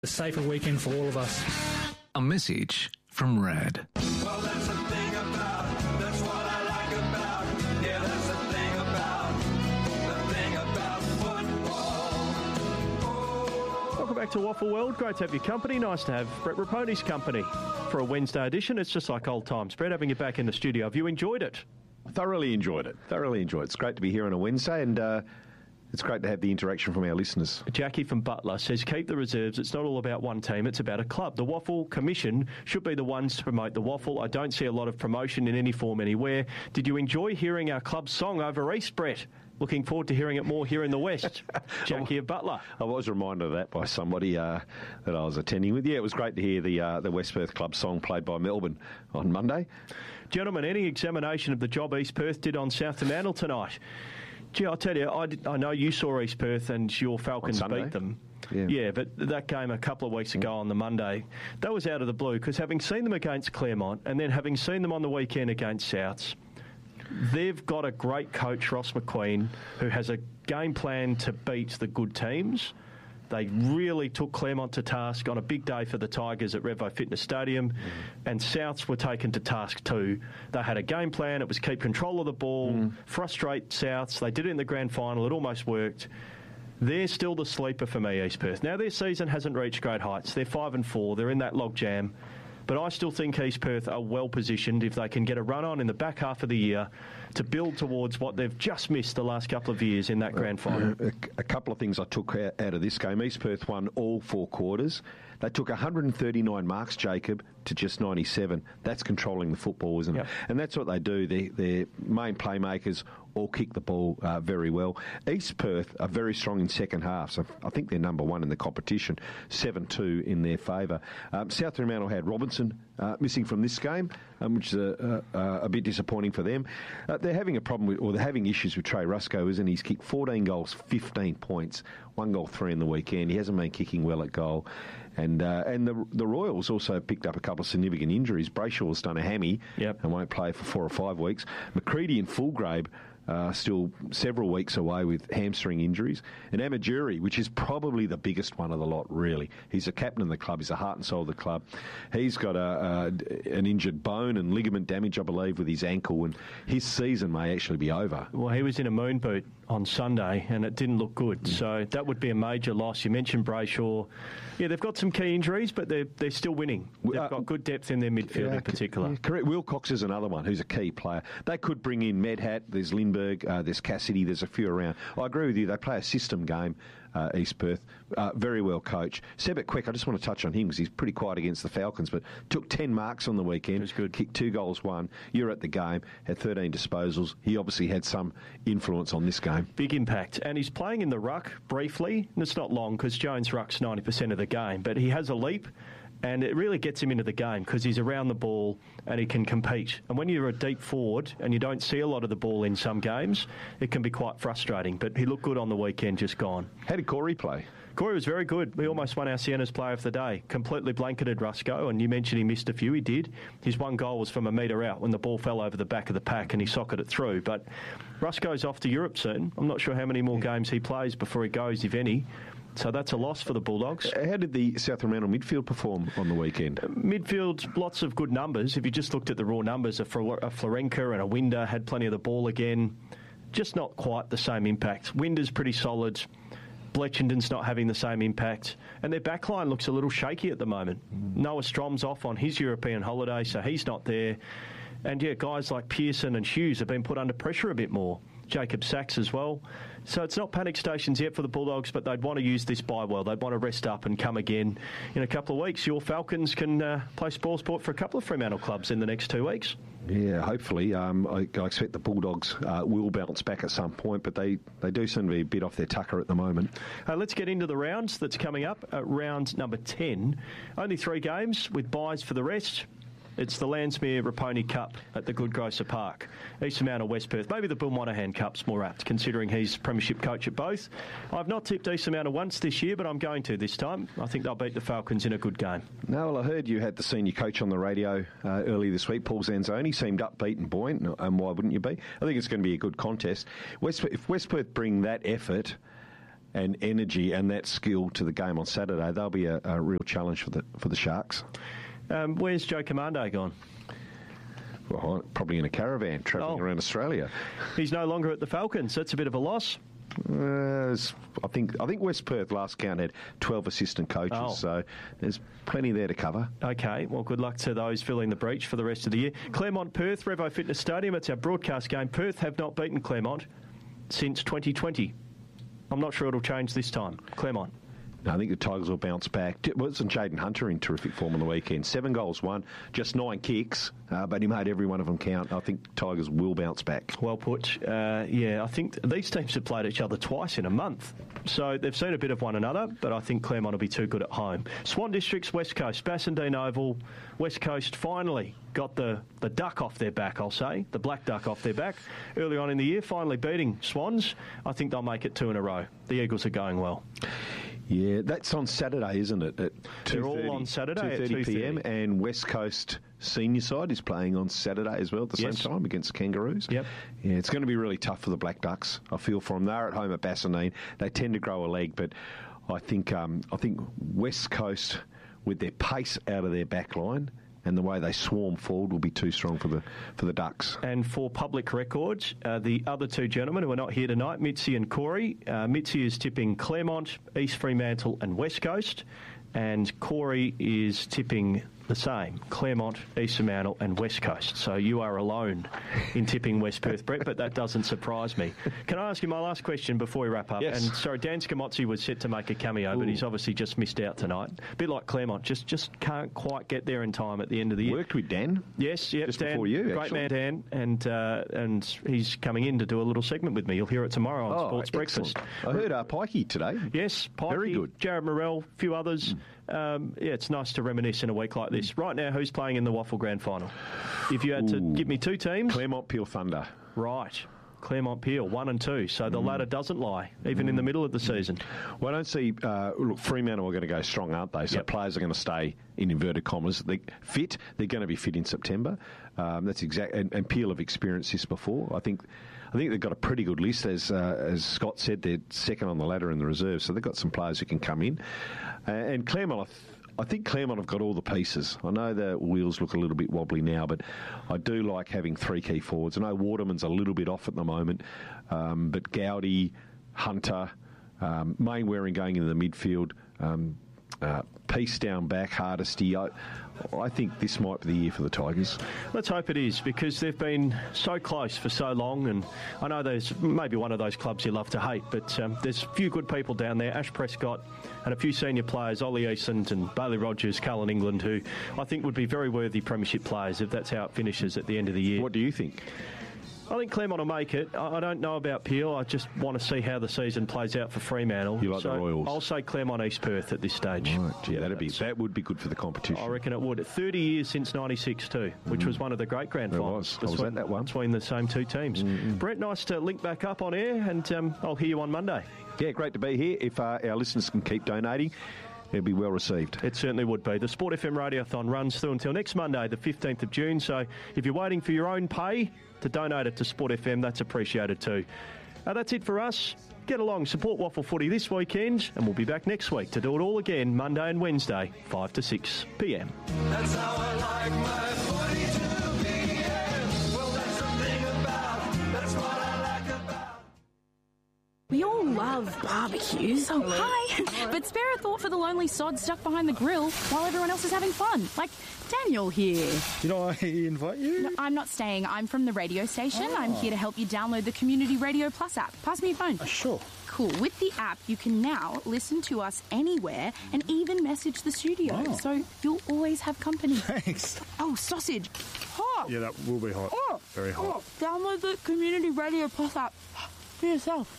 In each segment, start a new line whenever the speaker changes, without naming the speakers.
A safer weekend for all of us.
A message from RAD.
Well, that's the thing about, that's what I like about, yeah, that's the thing about football.
Welcome back to Waffle World. Great to have your company. Nice to have Brett Raponi's company for a Wednesday edition. It's just like old times. Brett, having you back in the studio. Have you enjoyed it?
Thoroughly enjoyed it. It's great to be here on a Wednesday, and it's great to have the interaction from our listeners.
Jackie from Butler says, keep the reserves. It's not all about one team, it's about a club. The Waffle Commission should be the ones to promote the Waffle. I don't see a lot of promotion in any form anywhere. Did you enjoy hearing our club song over East, Brett? Looking forward to hearing it more here in the West. Jackie of Butler.
I was reminded of that by somebody that I was attending with. Yeah, it was great to hear the West Perth Club song played by Melbourne on Monday.
Gentlemen, any examination of the job East Perth did on South Fremantle tonight? Gee, I'll tell you, I know you saw East Perth and your Falcons beat them. Yeah, but that game a couple of weeks ago on the Monday, that was out of the blue, because having seen them against Claremont and then having seen them on the weekend against Souths, they've got a great coach, Ross McQueen, who has a game plan to beat the good teams. They really took Claremont to task on a big day for the Tigers at Revo Fitness Stadium, and Souths were taken to task too. They had a game plan. It was keep control of the ball, frustrate Souths. They did it in the grand final. It almost worked. They're still the sleeper for me, East Perth. Now, their season hasn't reached great heights. They're 5-4. They're in that log jam. But I still think East Perth are well positioned if they can get a run on in the back half of the year to build towards what they've just missed the last couple of years in that grand final.
A couple of things I took out of this game. East Perth won all 4 quarters. They took 139 marks, Jacob, to just 97. That's controlling the football, isn't it? And that's what they do. Their main playmakers all kick the ball very well. East Perth are very strong in second half, so I think they're number one in the competition, 7-2 in their favour. South Fremantle had Robinson missing from this game, which is a bit disappointing for them. They're having a problem with, or they're having issues with Trey Rusco, isn't he? He's kicked 14 goals, 15 points, 1 goal, 3 in the weekend. He hasn't been kicking well at goal. And the Royals also picked up a couple of significant injuries. Brayshaw's done a hammy and won't play for 4 or 5 weeks. McCready and Fulgrave still several weeks away with hamstring injuries. And Amajuri, which is probably the biggest one of the lot, really. He's a captain of the club. He's the heart and soul of the club. He's got an injured bone and ligament damage, I believe, with his ankle, and his season may actually be over.
Well, he was in a moon boot on Sunday, and it didn't look good. So that would be a major loss. You mentioned Brayshaw. Yeah, they've got some key injuries, but they're still winning. They've got good depth in their midfield in particular.
Correct. Wilcox is another one who's a key player. They could bring in Medhat, there's Lindbergh, there's Cassidy, there's a few around. I agree with you. They play a system game, East Perth. Very well coached. Sebek Quick, I just want to touch on him because he's pretty quiet against the Falcons, but took 10 marks on the weekend. It was good. Kicked 2 goals, 1. You were at the game, had 13 disposals. He obviously had some influence on this game.
Big impact. And he's playing in the ruck briefly, and it's not long because Jones rucks 90% of the game, but he has a leap. And it really gets him into the game because he's around the ball and he can compete. And when you're a deep forward and you don't see a lot of the ball in some games, it can be quite frustrating. But he looked good on the weekend, just gone.
How did Corey play?
Corey was very good. He almost won our Sienna's Player of the Day. Completely blanketed Rusco, and you mentioned he missed a few. He did. His 1 goal was from a metre out when the ball fell over the back of the pack and he socketed it through. But Rusco's off to Europe soon. I'm not sure how many more games he plays before he goes, if any. So that's a loss for the Bulldogs.
How did the South Fremantle midfield perform on the weekend?
Midfield, lots of good numbers. If you just looked at the raw numbers, a Florenka and a Winder had plenty of the ball again. Just not quite the same impact. Winder's pretty solid. Bletchenden's not having the same impact. And their backline looks a little shaky at the moment. Noah Strom's off on his European holiday, so he's not there. And, yeah, guys like Pearson and Hughes have been put under pressure a bit more. Jacob Sachs as well. So it's not panic stations yet for the Bulldogs, but they'd want to use this bye well. They'd want to rest up and come again in a couple of weeks. Your Falcons can play spoilsport for a couple of Fremantle clubs in the next 2 weeks.
Yeah, hopefully. I expect the Bulldogs will bounce back at some point, but they do seem to be a bit off their tucker at the moment.
Let's get into the rounds that's coming up. Round number 10. Only 3 games with byes for the rest. It's the Landsmere Raponi Cup at the Good Grocer Park. East Fremantle, West Perth. Maybe the Bill Monahan Cup's more apt, considering he's premiership coach at both. I've not tipped East Fremantle once this year, but I'm going to this time. I think they'll beat the Falcons in a good game.
No, well, I heard you had the senior coach on the radio earlier this week, Paul Zanzoni. Seemed upbeat and buoyant, and why wouldn't you be? I think it's going to be a good contest. If West Perth bring that effort, and energy and that skill to the game on Saturday, they'll be a real challenge for the Sharks.
Where's Joe Commando gone?
Well, probably in a caravan travelling around Australia.
He's no longer at the Falcons. That's a bit of a loss.
I think West Perth last count had 12 assistant coaches, so there's plenty there to cover.
Okay, well, good luck to those filling the breach for the rest of the year. Claremont-Perth, Revo Fitness Stadium, it's our broadcast game. Perth have not beaten Claremont since 2020. I'm not sure it'll change this time. Claremont.
No, I think the Tigers will bounce back. Wasn't Jaden Hunter in terrific form on the weekend? 7 goals, won, just 9 kicks, but he made every one of them count. I think Tigers will bounce back.
Well put. I think these teams have played each other twice in a month, so they've seen a bit of one another, but I think Claremont will be too good at home. Swan Districts, West Coast, Bassendean Oval, West Coast finally got the duck off their back, I'll say, the black duck off their back. Early on in the year, finally beating Swans. I think they'll make it 2 in a row. The Eagles are going well.
Yeah, that's on Saturday, isn't it? At
They're all on Saturday
2:30 p.m. And West Coast senior side is playing on Saturday as well at the same time against the Kangaroos.
Yep.
Yeah, it's going to be really tough for the Black Ducks. I feel for them. They're at home at Bassendean. They tend to grow a leg, but I think West Coast, with their pace out of their back line and the way they swarm forward, will be too strong for the Ducks.
And for public records, the other 2 gentlemen who are not here tonight, Mitzi and Corey. Mitzi is tipping Claremont, East Fremantle and West Coast, and Corey is tipping the same, Claremont, East Fremantle and West Coast. So you are alone in tipping West Perth, Brett, but that doesn't surprise me. Can I ask you my last question before we wrap up?
Yes.
And sorry, Dan Scamozzi was set to make a cameo, but he's obviously just missed out tonight. A bit like Claremont, just can't quite get there in time at the end of the year.
Worked with Dan?
Yes, yep,
just
Dan,
before you,
great
actually.
man Dan, and he's coming in to do a little segment with me. You'll hear it tomorrow on Sports
excellent.
Breakfast.
I heard Pikey today.
Yes, Pikey,
very good.
Jared Morrell, a few others. It's nice to reminisce in a week like this. Right now, who's playing in the Waffle Grand Final? If you had to give me 2 teams.
Claremont Peel Thunder.
Right. Claremont Peel, 1 and 2. So the ladder doesn't lie, even in the middle of the season.
Well, I don't see... look, Fremantle are going to go strong, aren't they? So players are going to stay, in inverted commas, they're fit. They're going to be fit in September. That's exact. And Peel have experienced this before. I think they've got a pretty good list. As Scott said, they're second on the ladder in the reserve, so they've got some players who can come in. And Claremont, I think Claremont have got all the pieces. I know the wheels look a little bit wobbly now, but I do like having 3 key forwards. I know Waterman's a little bit off at the moment, but Gowdy, Hunter, Mainwaring going into the midfield, Peace down back, Hardesty. I think this might be the year for the Tigers.
Let's hope it is, because they've been so close for so long, and I know there's maybe one of those clubs you love to hate, but there's a few good people down there, Ash Prescott and a few senior players, Ollie Easton and Bailey Rogers, Cullen England, who I think would be very worthy premiership players if that's how it finishes at the end of the year.
What do you think?
I think Claremont will make it. I don't know about Peel. I just want to see how the season plays out for Fremantle.
You like the Royals?
I'll say Claremont East Perth at this stage.
Right. Yeah, that would be good for the competition.
I reckon it would. 30 years since 96 too, which was one of the great grand finals.
I was at that one.
Between the same 2 teams. Brett, nice to link back up on air, and I'll hear you on Monday.
Yeah, great to be here. If our listeners can keep donating, it'll be well received.
It certainly would be. The Sport FM Radiothon runs through until next Monday, the 15th of June. So if you're waiting for your own pay to donate it to Sport FM, that's appreciated too. That's it for us. Get along, support Waffle Footy this weekend, and we'll be back next week to do it all again, Monday and Wednesday, 5 to 6 p.m.
That's how I like my footy to be. Yeah. Well, that's something about. That's what I like about.
We all love barbecues. Oh, hi. But spare a thought for the lonely sod stuck behind the grill while everyone else is having fun. Like Daniel here.
Did I invite you?
No, I'm not staying. I'm from the radio station. I'm here to help you download the Community Radio Plus app. Pass me your phone.
Sure.
Cool. With the app, you can now listen to us anywhere and even message the studio.
Oh.
So you'll always have company.
Thanks.
Oh, sausage. Hot.
Yeah, that will be hot.
Oh,
Very hot.
oh, download the Community Radio Plus app for yourself.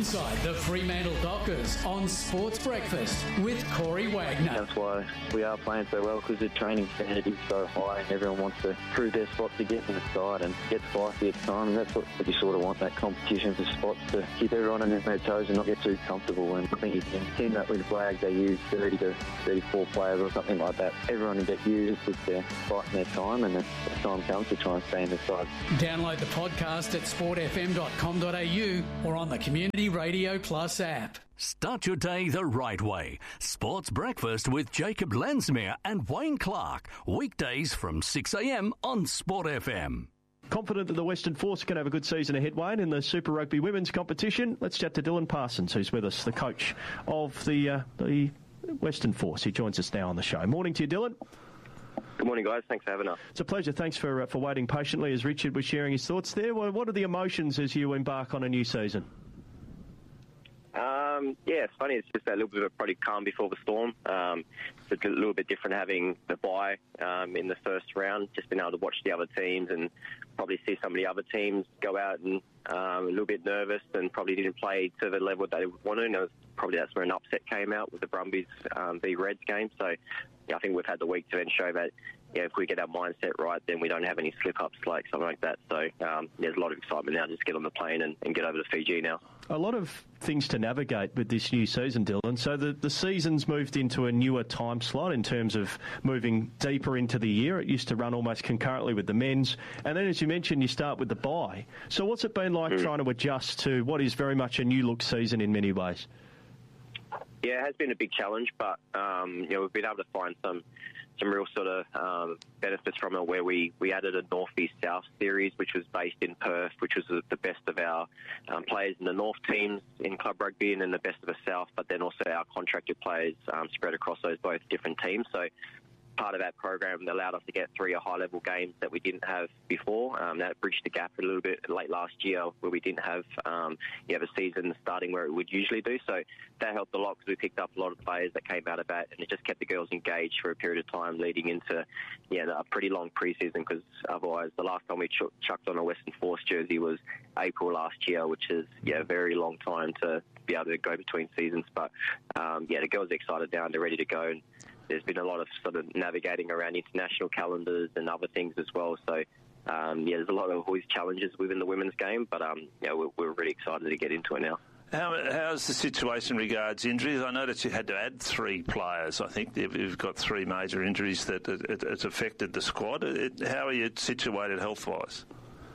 inside the Fremantle Dockers on Sports Breakfast with Corey Wagner.
That's why we are playing so well, because the training standard is so high and everyone wants to prove their spot to get in the side and get spicy at times. And that's what you sort of want, that competition for spots to keep everyone on their toes and not get too comfortable. And I think you can see that with Flags, they use 30 to 34 players or something like that. Everyone can get used if they're fighting their time, and the time comes to try and stay in the side.
Download the podcast at sportfm.com.au or on the Community Radio Plus app.
Start your day the right way. Sports Breakfast with Jacob Lensmere and Wayne Clark. Weekdays from 6 a.m. on Sport FM.
Confident that the Western Force can have a good season ahead, Wayne, in the Super Rugby women's competition. Let's chat to Dylan Parsons, who's with us, the coach of the Western Force. He joins us now on the show. Morning to you, Dylan.
Good morning, guys. Thanks for having us.
It's a pleasure. Thanks for waiting patiently as Richard was sharing his thoughts there. What are the emotions as you embark on a new season?
Yeah, it's funny. It's just that little bit of probably calm before the storm. It's a little bit different having the bye in the first round, just being able to watch the other teams and probably see some of the other teams go out and a little bit nervous and probably didn't play to the level that they wanted. And probably that's where an upset came out with the Brumbies v Reds game. So yeah, I think we've had the week to then show that if we get our mindset right, then we don't have any slip-ups like something like that. So there's a lot of excitement now. Just get on the plane and get over to Fiji now.
A lot of things to navigate with this new season, Dylan. So the season's moved into a newer time slot in terms of moving deeper into the year. It used to run almost concurrently with the men's. And then, as you mentioned, you start with the bye. So what's it been like trying to adjust to what is very much a new-look season in many ways?
Yeah, it has been a big challenge, but we've been able to find some real sort of benefits from it, where we added a North-East-South series, which was based in Perth, which was the best of our players in the North teams in club rugby and then the best of the South, but then also our contracted players spread across those both different teams. So part of that program allowed us to get 3 high-level games that we didn't have before. That bridged the gap a little bit late last year where we didn't have a season starting where it would usually do. So that helped a lot because we picked up a lot of players that came out of that, and it just kept the girls engaged for a period of time leading into a pretty long pre-season, because otherwise the last time we chucked on a Western Force jersey was April last year, which is a very long time to be able to go between seasons. But the girls are excited now and they're ready to go. And there's been a lot of sort of navigating around international calendars and other things as well. So, there's a lot of always challenges within the women's game, but, we're really excited to get into it now.
How's the situation regards injuries? I noticed you had to add 3 players. I think you've got 3 major injuries that it's affected the squad. How are you situated health-wise?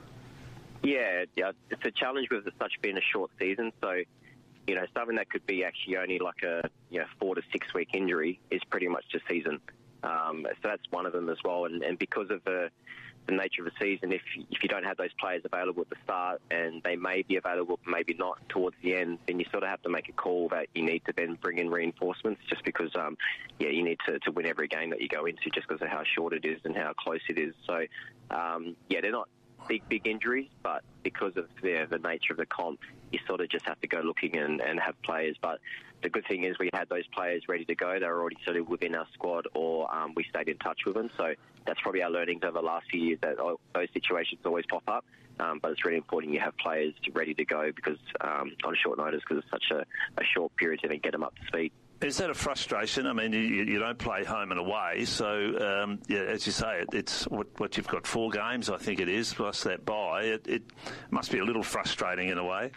Yeah, it's a challenge with such being a short season. So, something that could be actually only like a 4 to 6 week injury is pretty much the season. So that's one of them as well. And because of the nature of the season, if you don't have those players available at the start and they may be available, maybe not towards the end, then you sort of have to make a call that you need to then bring in reinforcements, just because, you need to win every game that you go into just because of how short it is and how close it is. So, they're not big injuries, but because of the nature of the comp, you sort of just have to go looking and have players. But the good thing is we had those players ready to go. They were already sort of within our squad, or we stayed in touch with them. So that's probably our learnings over the last few years, that those situations always pop up. But it's really important you have players ready to go because on short notice, because it's such a short period to then get them up to speed.
Is that a frustration? I mean, you don't play home and away, so as you say, it's what you've got 4 games, I think it is, plus that bye. It must be a little frustrating in a way.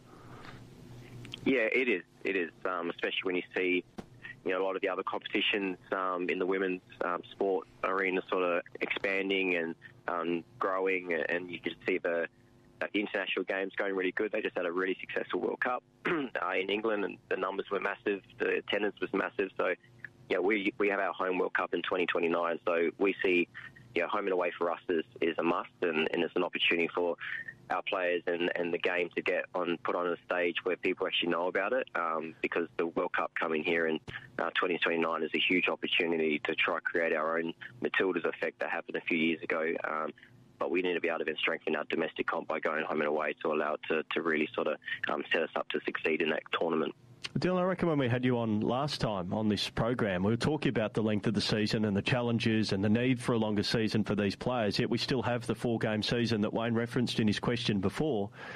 Yeah, it is. It is, especially when you see, a lot of the other competitions in the women's sport arena sort of expanding and growing, and you can see the international games going really good. They just had a really successful World Cup in England, and the numbers were massive. The attendance was massive. So, we have our home World Cup in 2029. So we see, home and away for us is a must, and it's an opportunity for our players and the game to put on a stage where people actually know about it, because the World Cup coming here in 2029 is a huge opportunity to try to create our own Matildas effect that happened a few years ago. But we need to be able to then strengthen our domestic comp by going home and away to allow it to really sort of set us up to succeed in that tournament.
Dylan, I reckon when we had you on last time on this program, we were talking about the length of the season and the challenges and the need for a longer season for these players, yet we still have the 4-game season that Wayne referenced in his question before.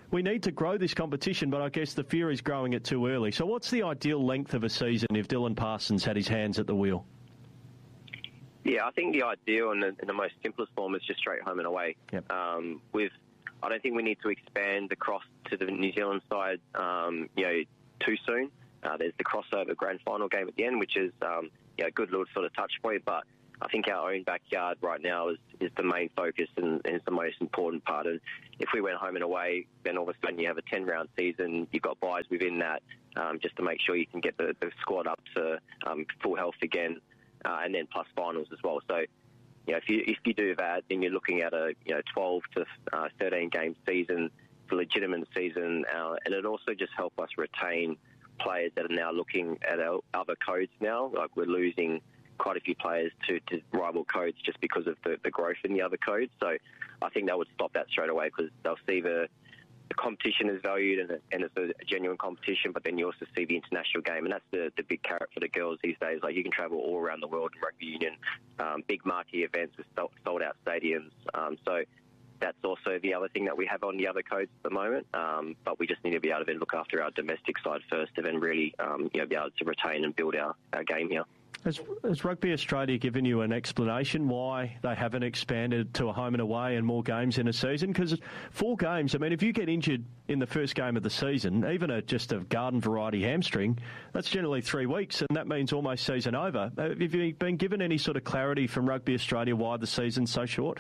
we need to grow this competition, but I guess the fear is growing it too early. So what's the ideal length of a season if Dylan Parsons had his hands at the wheel?
Yeah, I think the ideal and the most simplest form is just straight home and away.
Yep.
I don't think we need to expand across to the New Zealand side, too soon. There's the crossover grand final game at the end, which is a good little sort of touch point. But I think our own backyard right now is the main focus and is the most important part. And if we went home and away, then all of a sudden you have a 10-round season. You've got buys within that just to make sure you can get the squad up to full health again, and then plus finals as well. So, if you do that, then you're looking at a 12 to 13 game season, a legitimate season, and it also just help us retain players that are now looking at our other codes now. Like we're losing quite a few players to rival codes just because of the growth in the other codes. So I think that would stop that straight away because they'll see the competition is valued and it's a genuine competition, but then you also see the international game, and that's the big carrot for the girls these days. Like you can travel all around the world in rugby union, big marquee events with sold out stadiums. So that's also the other thing that we have on the other codes at the moment. But we just need to be able to look after our domestic side first and then really be able to retain and build our game here.
Has Rugby Australia given you an explanation why they haven't expanded to a home and away and more games in a season? Because 4 games, I mean, if you get injured in the first game of the season, even just a garden variety hamstring, that's generally 3 weeks, and that means almost season over. Have you been given any sort of clarity from Rugby Australia why the season's so short?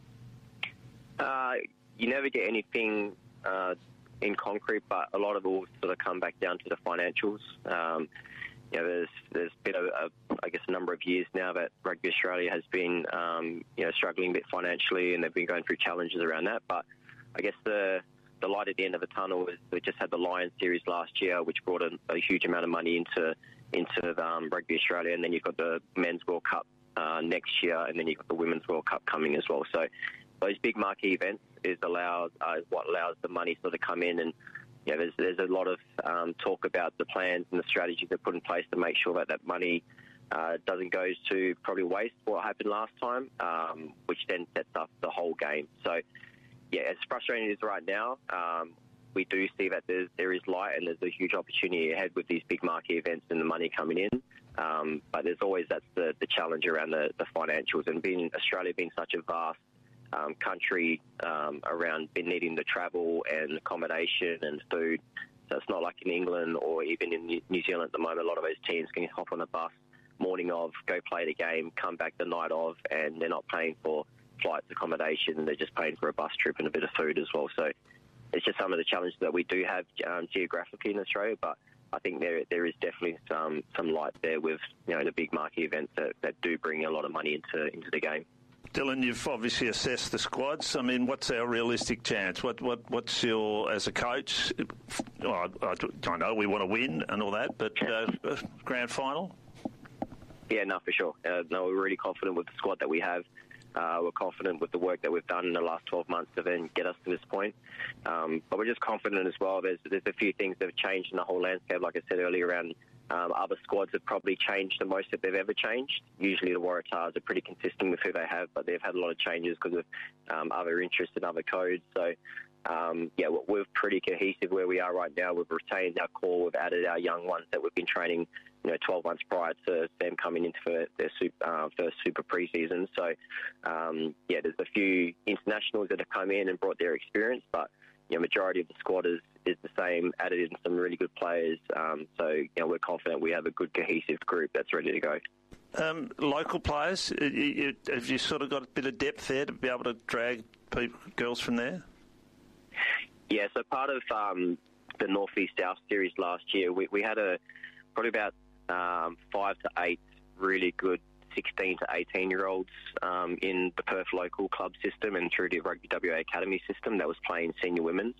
You never get anything in concrete, but a lot of it will sort of come back down to the financials. There's been a number of years now that Rugby Australia has been struggling a bit financially, and they've been going through challenges around that. But I guess the light at the end of the tunnel is we just had the Lions series last year, which brought a huge amount of money into Rugby Australia, and then you've got the Men's World Cup next year, and then you've got the Women's World Cup coming as well. So those big marquee events is what allows the money sort of come in, and there's a lot of talk about the plans and the strategies they've put in place to make sure that money doesn't go to probably waste what happened last time, which then sets up the whole game. So, as frustrating as it is right now, we do see that there is light and there's a huge opportunity ahead with these big marquee events and the money coming in. But there's always that's the challenge around the financials, and Australia being such a vast country around needing the travel and accommodation and food. So it's not like in England or even in New Zealand at the moment. A lot of those teams can hop on a bus morning of, go play the game, come back the night of, and they're not paying for flights, accommodation. They're just paying for a bus trip and a bit of food as well. So it's just some of the challenges that we do have geographically in Australia, but I think there is definitely some light there with the big marquee events that do bring a lot of money into the game.
Dylan, you've obviously assessed the squads. I mean, what's our realistic chance? What's your, as a coach, I know we want to win and all that, but grand final?
Yeah, no, for sure. We're really confident with the squad that we have. We're confident with the work that we've done in the last 12 months to then get us to this point. But we're just confident as well. There's a few things that have changed in the whole landscape, like I said earlier, around other squads have probably changed the most that they've ever changed. Usually the Waratahs are pretty consistent with who they have, but they've had a lot of changes because of other interests and other codes. So, we're pretty cohesive where we are right now. We've retained our core. We've added our young ones that we've been training 12 months prior to them coming into their first Super pre-season. So, there's a few internationals that have come in and brought their experience, but majority of the squad is the same, added in some really good players. So, we're confident we have a good cohesive group that's ready to go.
Local players, have you sort of got a bit of depth there to be able to drag girls from there?
Yeah, so part of the North East South series last year, we had probably about 5 to 8 really good 16 to 18-year-olds in the Perth local club system and through the Rugby WA Academy system that was playing senior women's.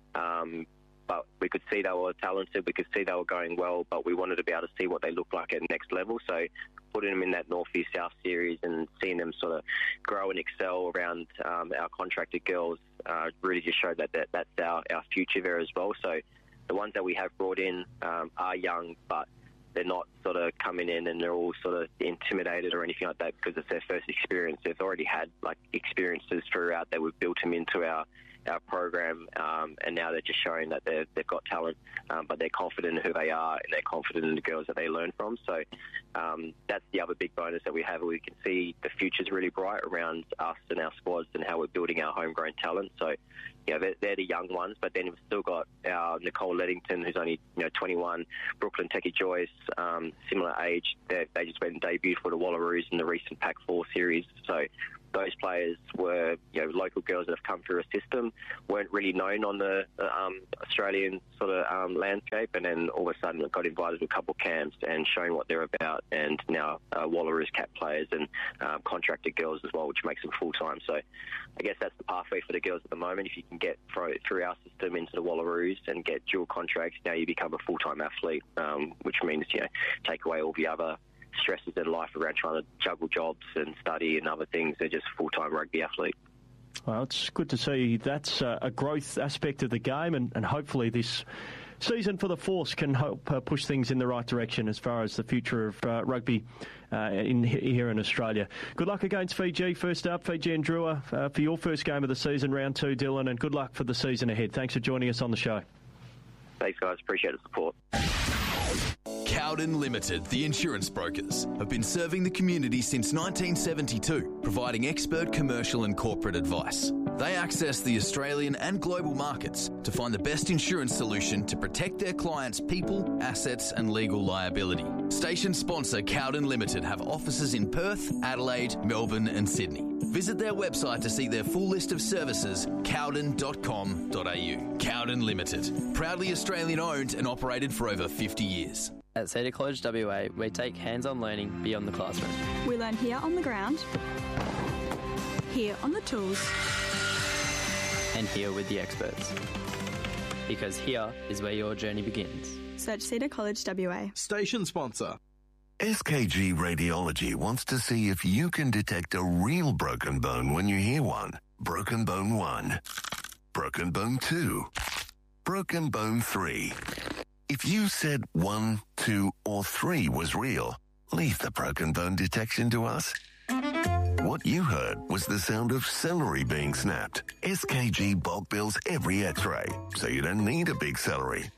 But we could see they were talented, we could see they were going well, but we wanted to be able to see what they look like at next level. So putting them in that North East South series and seeing them sort of grow and excel around our contracted girls really just showed that that's our future there as well. So the ones that we have brought in are young, but they're not sort of coming in and they're all sort of intimidated or anything like that because it's their first experience. They've already had like experiences throughout that we've built them into our our program, and now they're just showing that they've got talent, but they're confident in who they are and they're confident in the girls that they learn from. So that's the other big bonus that we have. We can see the future's really bright around us and our squads and how we're building our homegrown talent. So, they're the young ones, but then we've still got our Nicole Leddington, who's only 21, Brooklyn Teki-Joyce, similar age. They just went and debuted for the Wallaroos in the recent Pac-4 series. So those players were local girls that have come through a system, weren't really known on the Australian sort of landscape, and then all of a sudden got invited to a couple of camps and showing what they're about, and now Wallaroos cap players and contracted girls as well, which makes them full-time. So I guess that's the pathway for the girls at the moment. If you can get through our system into the Wallaroos and get dual contracts, now you become a full-time athlete, which means, take away all the other stresses in life around trying to juggle jobs and study and other things. They're just full-time rugby athlete.
Well, it's good to see that's a growth aspect of the game, and hopefully this season for the Force can help push things in the right direction as far as the future of rugby here in Australia. Good luck against Fiji. First up, Fiji and Drua for your first game of the season, round 2, Dylan, and good luck for the season ahead. Thanks for joining us on the show.
Thanks, guys. Appreciate the support.
Cowden Limited, the insurance brokers, have been serving the community since 1972, providing expert commercial and corporate advice. They access the Australian and global markets to find the best insurance solution to protect their clients' people, assets and legal liability. Station sponsor Cowden Limited have offices in Perth, Adelaide, Melbourne and Sydney. Visit their website to see their full list of services, cowden.com.au. Cowden Limited, proudly Australian owned and operated for over 50 years.
At Cedar College WA, we take hands-on learning beyond the classroom.
We learn here on the ground, here on the tools,
and here with the experts. Because here is where your journey begins.
Search Cedar College WA.
Station sponsor.
SKG Radiology wants to see if you can detect a real broken bone when you hear one. Broken bone 1. Broken bone 2. Broken bone 3. If you said 1, 2, or 3 was real, leave the broken bone detection to us. What you heard was the sound of celery being snapped. SKG bulk bills every x-ray, so you don't need a big salary.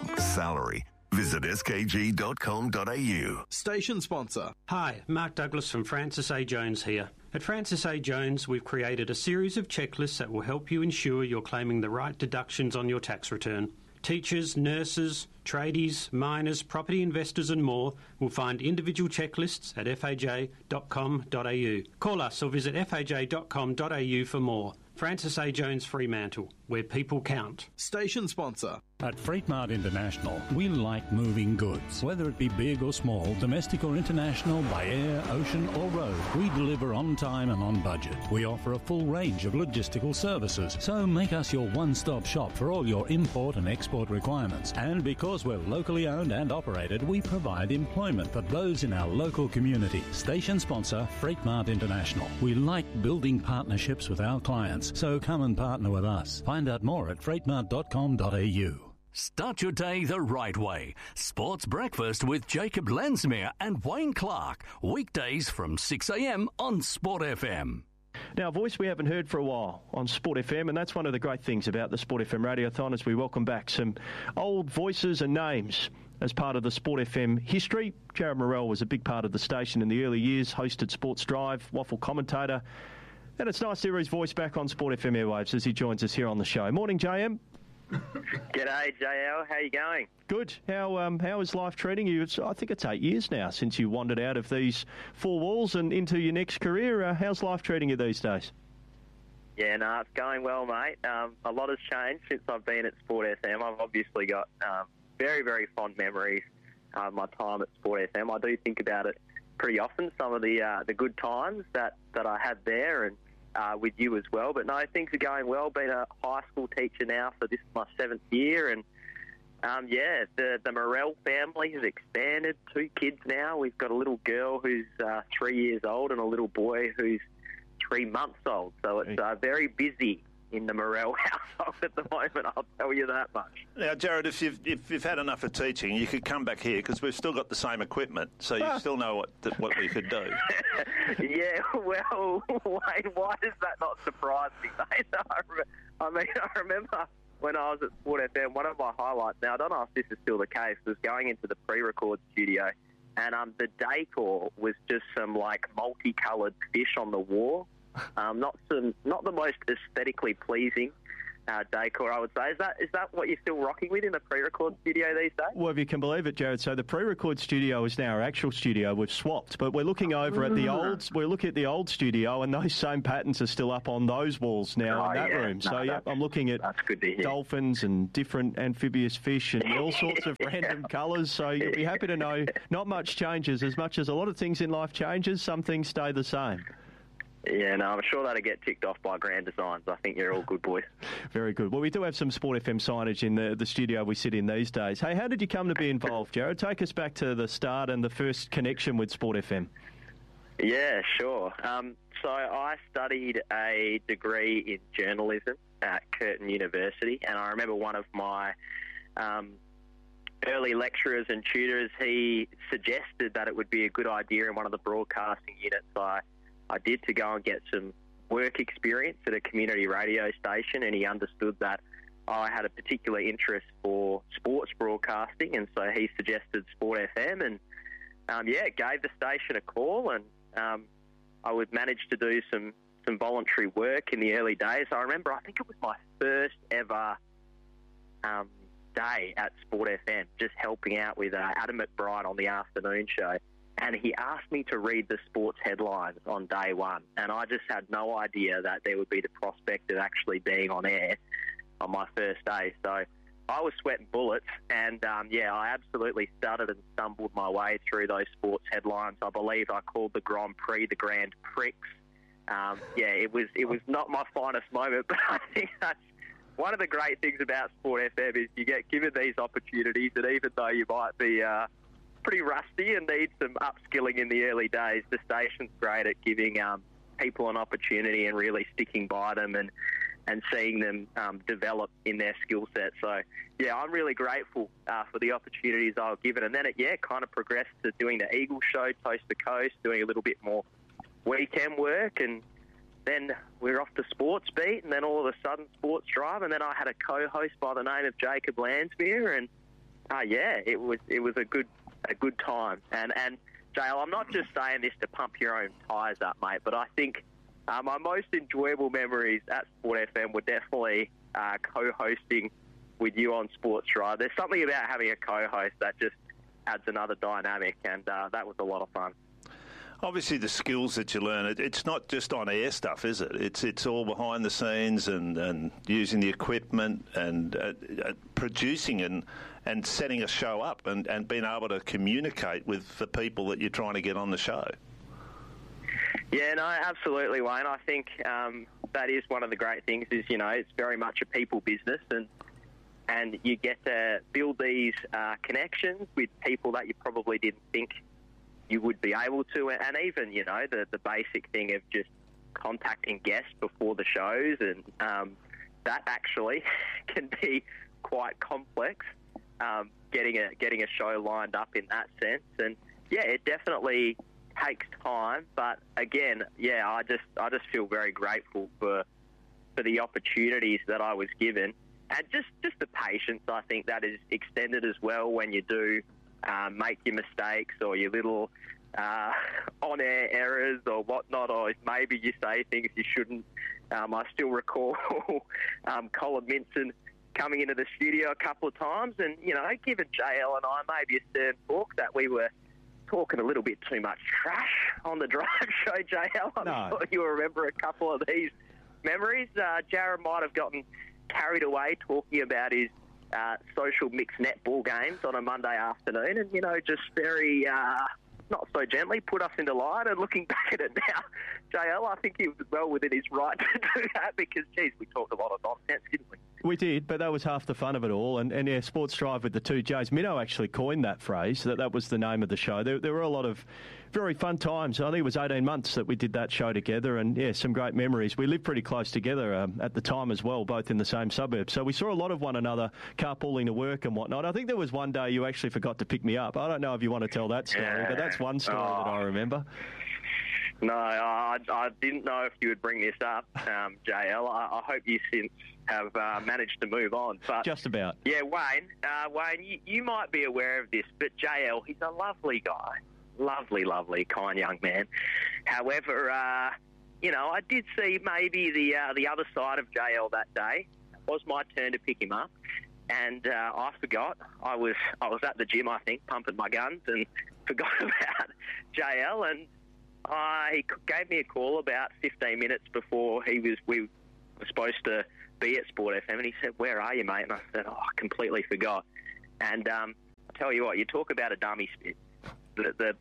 Visit skg.com.au.
Station sponsor.
Hi, Mark Douglas from Francis A. Jones here. At Francis A. Jones, we've created a series of checklists that will help you ensure you're claiming the right deductions on your tax return. Teachers, nurses, tradies, miners, property investors and more will find individual checklists at faj.com.au. Call us or visit faj.com.au for more. Francis A. Jones Fremantle, where people count.
Station sponsor.
At Freight Mart International, we like moving goods. Whether it be big or small, domestic or international, by air, ocean or road, we deliver on time and on budget. We offer a full range of logistical services, so make us your one-stop shop for all your import and export requirements. And because we're locally owned and operated, we provide employment for those in our local community. Station sponsor, Freight Mart International. We like building partnerships with our clients, so come and partner with us. Find out more at freightmart.com.au.
Start your day the right way. Sports Breakfast with Jacob Lensmere and Wayne Clark. Weekdays from 6 a.m. on Sport FM.
Now, a voice we haven't heard for a while on Sport FM, and that's one of the great things about the Sport FM Radiothon as we welcome back some old voices and names as part of the Sport FM history. Jared Morrell was a big part of the station in the early years, hosted Sports Drive, waffle commentator, and it's nice to hear his voice back on Sport FM airwaves as he joins us here on the show. Morning, JM.
G'day, JL. How you going?
Good. How is life treating you? I think it's 8 years now since you wandered out of these four walls and into your next career. How's life treating you these days?
Yeah, no, it's going well, mate. A lot has changed since I've been at Sport FM. I've obviously got very, very fond memories of my time at Sport FM. I do think about it pretty often, some of the good times that I had there, and with you as well. But no, things are going well. Been a high school teacher now for this is my 7th year, and the Morrell family has expanded. 2 kids now. We've got a little girl who's 3 years old and a little boy who's 3 months old. So it's very busy in the Morel household at the moment, I'll tell you that much.
Now, Jared, if you've had enough of teaching, you could come back here because we've still got the same equipment, so you still know what we could do.
Yeah, well, Wayne, why does that not surprise me, mate? I remember when I was at Sport FM, one of my highlights, now I don't know if this is still the case, was going into the pre-record studio, and the decor was just some like multicoloured fish on the wall. Not the most aesthetically pleasing decor, I would say. Is that what you're still rocking with in the pre-record studio these days?
Well, if you can believe it, Jared. So the pre-record studio is now our actual studio. We've swapped, but we're looking over at the old. We're looking at the old studio, and those same patterns are still up on those walls now in that room. So I'm looking at dolphins and different amphibious fish and all sorts of random colours. So you'll be happy to know not much changes. As much as a lot of things in life changes, some things stay the same.
Yeah, no, I'm sure that'll get ticked off by Grand Designs. I think you're all good boys.
Very good. Well, we do have some Sport FM signage in the studio we sit in these days. Hey, how did you come to be involved, Jared? Take us back to the start and the first connection with Sport FM.
Yeah, sure. So I studied a degree in journalism at Curtin University, and I remember one of my early lecturers and tutors, he suggested that it would be a good idea in one of the broadcasting units I did to go and get some work experience at a community radio station, and he understood that I had a particular interest for sports broadcasting, and so he suggested Sport FM, and gave the station a call, and I would manage to do some voluntary work in the early days. I remember, I think it was my first ever day at Sport FM, just helping out with Adam McBride on the afternoon show. And he asked me to read the sports headlines on day one. And I just had no idea that there would be the prospect of actually being on air on my first day. So I was sweating bullets. And, I absolutely stuttered and stumbled my way through those sports headlines. I believe I called the Grand Prix the Grand Prix. It was not my finest moment, but I think that's one of the great things about Sport FM is you get given these opportunities, and even though you might be pretty rusty and need some upskilling in the early days, the station's great at giving people an opportunity and really sticking by them and seeing them develop in their skill set. So, I'm really grateful for the opportunities I was given. And then it kind of progressed to doing the Eagle Show, Coast to Coast, doing a little bit more weekend work, and then we were off to Sports Beat, and then all of a sudden Sports Drive, and then I had a co-host by the name of Jacob Landsmere, and it was a good time. And JL, I'm not just saying this to pump your own tyres up, mate, but I think my most enjoyable memories at Sport FM were definitely co-hosting with you on Sports Drive. There's something about having a co-host that just adds another dynamic, and that was a lot of fun.
Obviously, the skills that you learn, it's not just on air stuff, is it? It's all behind the scenes and using the equipment and producing and setting a show up and being able to communicate with the people that you're trying to get on the show.
Yeah, no, absolutely, Wayne. I think that is one of the great things is, it's very much a people business, and you get to build these connections with people that you probably didn't think you would be able to, and even, the basic thing of just contacting guests before the shows, and that actually can be quite complex, getting a show lined up in that sense. And it definitely takes time, but again, I just feel very grateful for the opportunities that I was given, and just the patience I think that is extended as well when you do make your mistakes or your little on-air errors or whatnot, or maybe you say things you shouldn't. I still recall Colin Minson coming into the studio a couple of times and, giving JL and I maybe a stern talk that we were talking a little bit too much trash on the drive show, JL. I'm sure you remember a couple of these memories. Jared might have gotten carried away talking about his social mixed netball games on a Monday afternoon and, just very not so gently put us into line. And looking back at it now, JL, I think he was well within his right to do that because, geez, we talked a lot of nonsense, didn't we?
We did, but that was half the fun of it all. And yeah, Sports Drive with the two J's. Minnow actually coined that phrase. That was the name of the show. There were a lot of very fun times. I think it was 18 months that we did that show together, and yeah, some great memories. We lived pretty close together at the time as well, both in the same suburb. So we saw a lot of one another, carpooling to work and whatnot. I think there was one day you actually forgot to pick me up. I don't know if you want to tell that story, but that's one story that I remember.
No, I didn't know if you would bring this up, JL. I hope you since have managed to move on. But
just about.
Yeah, Wayne, you might be aware of this, but JL, he's a lovely guy. Lovely, kind young man. However, I did see maybe the other side of JL that day. It was my turn to pick him up, and I forgot. I was at the gym, I think, pumping my guns, and forgot about JL, and he gave me a call about 15 minutes before we were supposed to be at Sport FM, and he said, "Where are you, mate?" And I said, "Oh, I completely forgot." And I tell you what, you talk about a dummy spit. The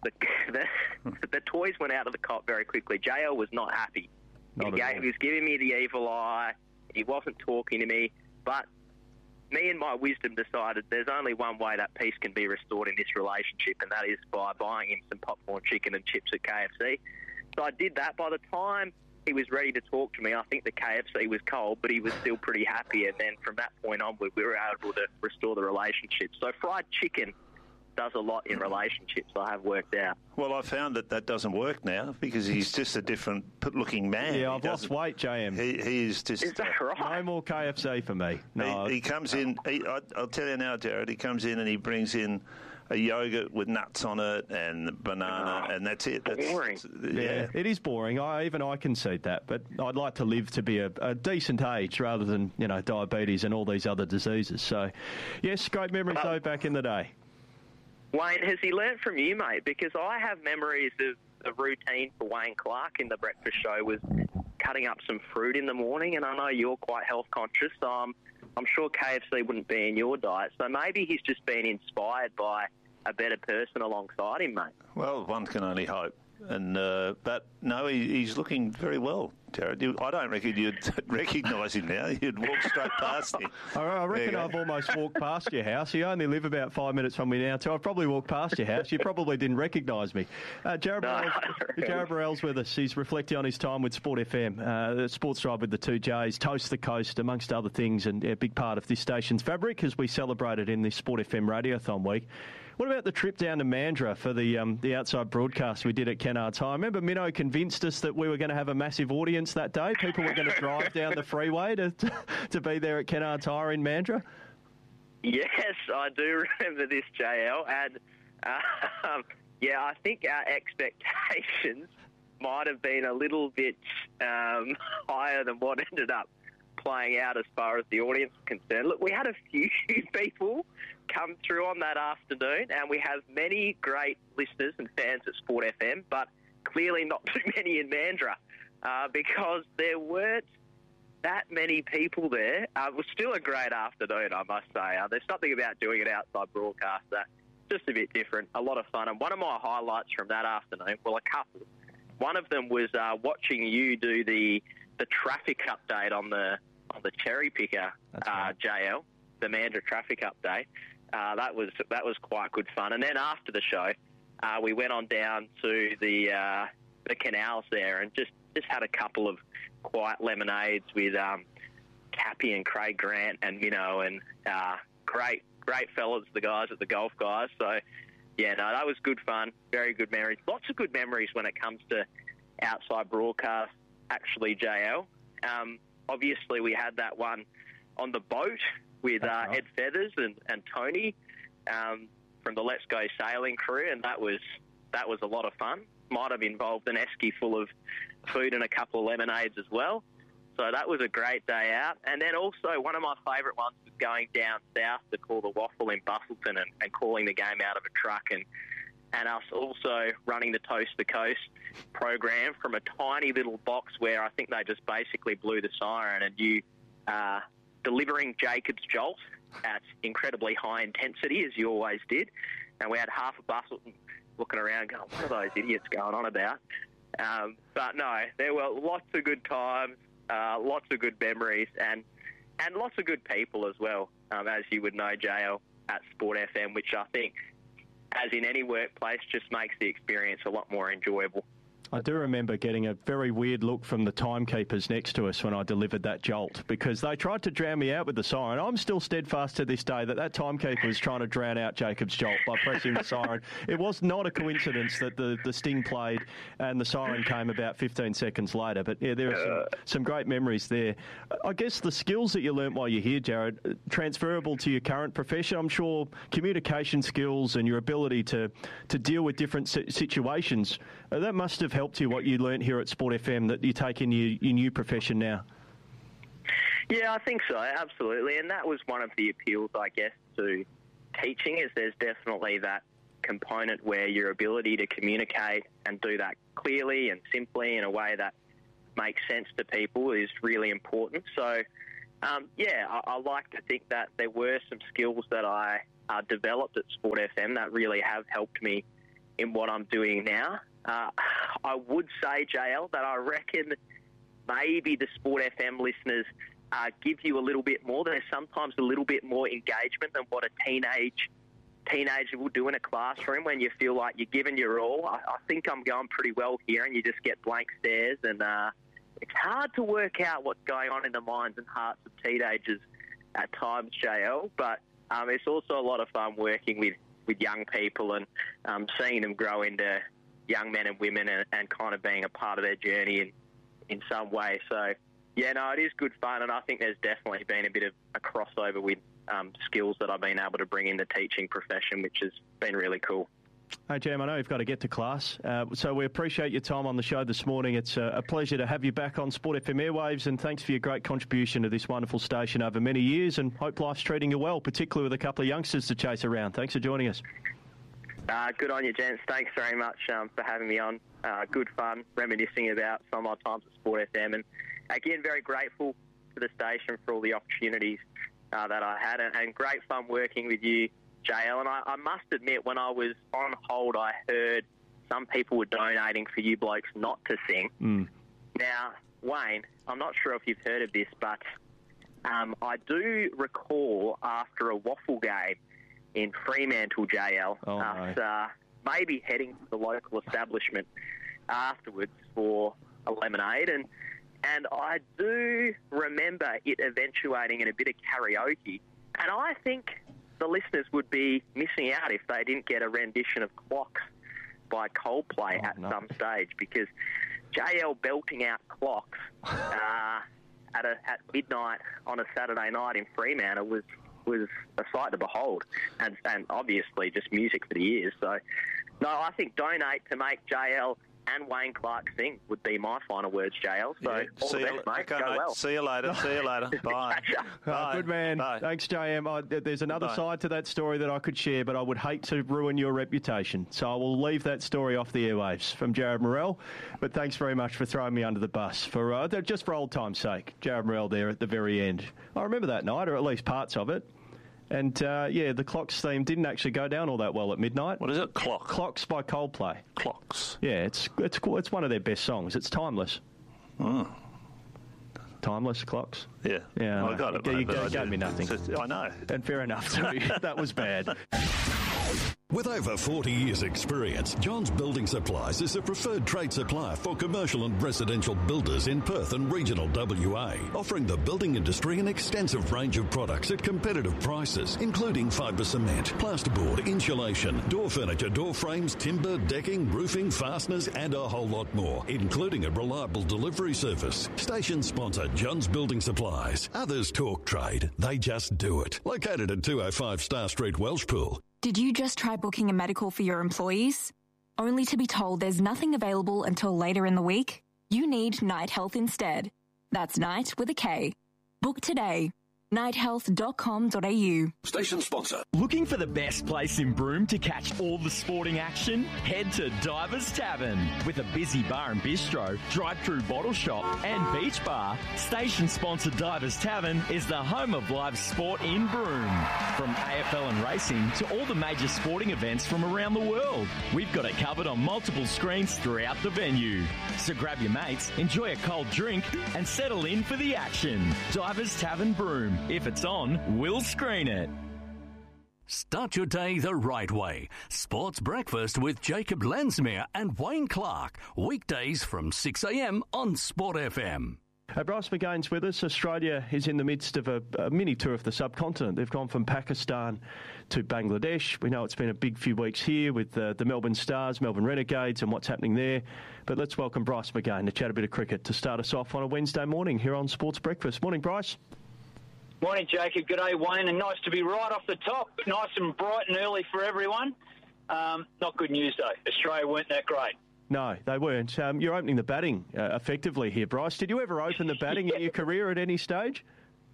toys went out of the cot very quickly. JL was not happy. He was giving me the evil eye. He wasn't talking to me. But me and my wisdom decided there's only one way that peace can be restored in this relationship, and that is by buying him some popcorn chicken and chips at KFC. So I did that. By the time he was ready to talk to me, I think the KFC was cold, but he was still pretty happy. And then from that point onward, we were able to restore the relationship. So fried chicken does a lot in relationships, I have worked out.
Well, I found that doesn't work now because he's just a different-looking man.
Yeah, I've lost weight, JM.
He is just...
Is that right?
No more KFC for me. No.
He comes in... I'll tell you now, Jared, he comes in and he brings in a yogurt with nuts on it and banana, and that's it. That's
boring.
Yeah, it is boring. I concede that, but I'd like to live to be a decent age rather than, diabetes and all these other diseases. So, yes, great memories, though, back in the day.
Wayne, has he learnt from you, mate? Because I have memories of the routine for Wayne Clark in the breakfast show was cutting up some fruit in the morning, and I know you're quite health conscious, so I'm sure KFC wouldn't be in your diet. So maybe he's just been inspired by a better person alongside him, mate.
Well, one can only hope. And but no, he's looking very well, Jared. I don't reckon you'd recognise him now. You'd walk straight past him.
I reckon I've almost walked past your house. You only live about 5 minutes from me now, so I've probably walked past your house. You probably didn't recognise me. Jared Burrell's with us. He's reflecting on his time with Sport FM. Sports Drive with the two J's, Toast the Coast, amongst other things, and a big part of this station's fabric as we celebrated in this Sport FM Radiothon week. What about the trip down to Mandurah for the outside broadcast we did at Kennards High? I remember Minnow convinced us that we were going to have a massive audience that day. People were going to drive down the freeway to be there at Kennards High in Mandurah.
Yes, I do remember this, JL. And, I think our expectations might have been a little bit higher than what ended up playing out as far as the audience is concerned. Look, we had a few people come through on that afternoon, and we have many great listeners and fans at Sport FM, but clearly not too many in Mandurah because there weren't that many people there. It was still a great afternoon, I must say. There's something about doing an outside broadcast that's just a bit different, a lot of fun. And one of my highlights from that afternoon, well, a couple. One of them was watching you do the traffic update on the cherry picker, right. JL, the Mandurah traffic update. That was quite good fun. And then after the show, we went on down to the canals there and just had a couple of quiet lemonades with Cappy and Craig Grant and Minnow, and great fellas, the guys at the Golf Guys. So, yeah, no, that was good fun. Very good memories. Lots of good memories when it comes to outside broadcast, actually, JL. Obviously, we had that one on the boat with Ed Feathers and Tony from the Let's Go Sailing crew, and that was a lot of fun. Might have involved an esky full of food and a couple of lemonades as well. So that was a great day out. And then also one of my favourite ones was going down south to call the Waffle in Bustleton and calling the game out of a truck, and us also running the Toast the Coast program from a tiny little box where I think they just basically blew the siren, and you delivering Jacob's Jolt at incredibly high intensity, as you always did. And we had half of Bustleton looking around going, what are those idiots going on about? But no, there were lots of good times, lots of good memories, and and lots of good people as well, as you would know, JL, at Sport FM, which I think, as in any workplace, just makes the experience a lot more enjoyable.
I do remember getting a very weird look from the timekeepers next to us when I delivered that jolt, because they tried to drown me out with the siren. I'm still steadfast to this day that timekeeper was trying to drown out Jacob's jolt by pressing the siren. It was not a coincidence that the sting played and the siren came about 15 seconds later. But yeah, there are some great memories there. I guess the skills that you learnt while you're here, Jared, transferable to your current profession. I'm sure communication skills and your ability to deal with different situations, that must have helped you, what you learnt here at Sport FM, that you take in your new profession now.
Yeah, I think so, absolutely. And that was one of the appeals, I guess, to teaching, is there's definitely that component where your ability to communicate and do that clearly and simply in a way that makes sense to people is really important. So, I like to think that there were some skills that I developed at Sport FM that really have helped me in what I'm doing now. I would say, JL, that I reckon maybe the Sport FM listeners give you a little bit more. There's sometimes a little bit more engagement than what a teenager will do in a classroom when you feel like you're giving your all. I think I'm going pretty well here, and you just get blank stares, and it's hard to work out what's going on in the minds and hearts of teenagers at times, JL, but it's also a lot of fun working with young people and seeing them grow into young men and women and kind of being a part of their journey in some way. So, yeah, no, it is good fun, and I think there's definitely been a bit of a crossover with skills that I've been able to bring in the teaching profession, which has been really cool.
Hey, Jam, I know you've got to get to class, so we appreciate your time on the show this morning. It's a pleasure to have you back on Sport FM airwaves, and thanks for your great contribution to this wonderful station over many years, and hope life's treating you well, particularly with a couple of youngsters to chase around. Thanks for joining us.
Good on you, gents. Thanks very much for having me on. Good fun reminiscing about some of my times at Sport FM, and again, very grateful to the station for all the opportunities that I had, and great fun working with you, JL. And I must admit, when I was on hold, I heard some people were donating for you blokes not to sing. Now, Wayne, I'm not sure if you've heard of this, but I do recall after a waffle game in Fremantle, JL, maybe heading to the local establishment afterwards for a lemonade, and I do remember it eventuating in a bit of karaoke, and I think the listeners would be missing out if they didn't get a rendition of Clocks by Coldplay at some stage, because JL belting out Clocks at midnight on a Saturday night in Fremantle was a sight to behold, and obviously just music for the ears. So, no, I think donate to make JL and Wayne Clark sing would be my final words, JL. So, all the best, mate. Go well.
See you later. See you later. Bye. Bye.
Good man.
Bye.
Thanks, JM. There's another side to that story that I could share, but I would hate to ruin your reputation. So I will leave that story off the airwaves from Jared Morrell. But thanks very much for throwing me under the bus, for just for old time's sake. Jared Morrell there at the very end. I remember that night, or at least parts of it. And, the Clocks theme didn't actually go down all that well at midnight.
What is it?
Clocks by Coldplay.
Clocks.
Yeah, it's one of their best songs. It's timeless.
Oh.
Timeless, Clocks.
Yeah.
Yeah,
I got it,
You
mate,
gave me nothing.
I know.
And fair enough, too. That was bad.
With over 40 years' experience, Johns Building Supplies is the preferred trade supplier for commercial and residential builders in Perth and regional WA, offering the building industry an extensive range of products at competitive prices, including fibre cement, plasterboard, insulation, door furniture, door frames, timber, decking, roofing, fasteners, and a whole lot more, including a reliable delivery service. Station sponsor Johns Building Supplies. Others talk trade, they just do it. Located at 205 Star Street, Welshpool.
Did you just try booking a medical for your employees? Only to be told there's nothing available until later in the week? You need Night Health instead. That's Night with a K. Book today. nighthealth.com.au.
Station sponsor.
Looking for the best place in Broome to catch all the sporting action? Head to Divers Tavern. With a busy bar and bistro, drive-through bottle shop and beach bar, station sponsor Divers Tavern is the home of live sport in Broome. From AFL and racing to all the major sporting events from around the world. We've got it covered on multiple screens throughout the venue. So grab your mates, enjoy a cold drink and settle in for the action. Divers Tavern Broome. If it's on, we'll screen it.
Start your day the right way. Sports Breakfast with Jacob Lensmere and Wayne Clark. Weekdays from 6 a.m. on Sport FM.
Bryce McGain's with us. Australia is in the midst of a mini tour of the subcontinent. They've gone from Pakistan to Bangladesh. We know it's been a big few weeks here with the Melbourne Stars, Melbourne Renegades and what's happening there. But let's welcome Bryce McGain to chat a bit of cricket to start us off on a Wednesday morning here on Sports Breakfast. Morning, Bryce.
Morning, Jacob. Good day, Wayne. And nice to be right off the top. Nice and bright and early for everyone. Not good news, though. Australia weren't that great.
No, they weren't. You're opening the batting effectively here, Bryce. Did you ever open the batting in your career at any stage?